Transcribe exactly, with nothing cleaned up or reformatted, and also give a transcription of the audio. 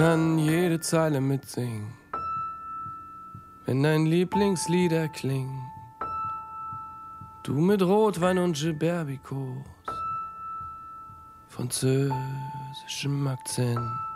Kann jede Zeile mitsingen, wenn dein Lieblingslied erklingt. Du mit Rotwein und Gilberticos, französischem Akzent.